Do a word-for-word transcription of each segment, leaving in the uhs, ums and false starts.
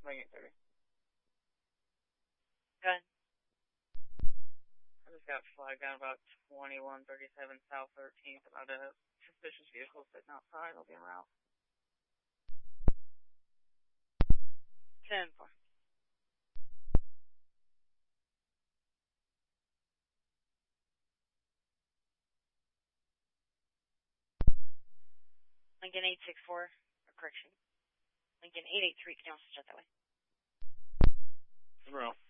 Lincoln thirty. Good. I just got flagged down about twenty-one thirty-seven South thirteenth about a suspicious vehicle sitting outside. I'll be en route. ten four. Lincoln eight six four, correction. Lincoln eight eight three, can you also start that way? En route.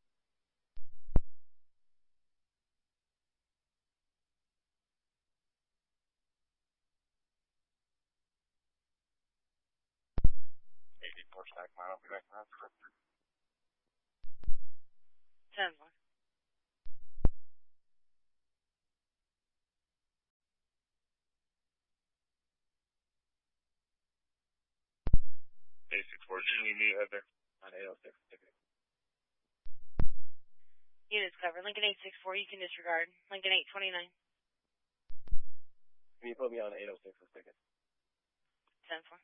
eighty-four stack mile, I'll be back around. ten four. eight six four, did you meet out there? On eight oh six, ticket. Units covered. Lincoln eight six four, you can disregard. Lincoln eight twenty-nine. Can you put me on eight oh six ticket? ten four.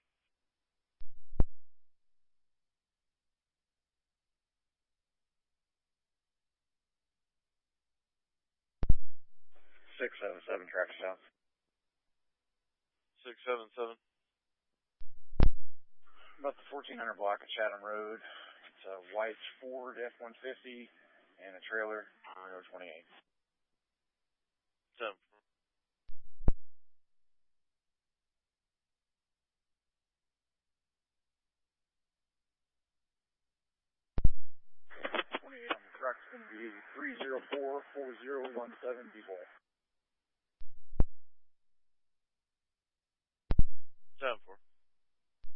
six seven seven, traffic south. six seven seven. About the fourteen hundred block of Chatham Road. It's a white Ford F one fifty and a trailer on Road twenty-eight. seven. twenty-eight on the truck's going to be three zero four four zero one seven B four.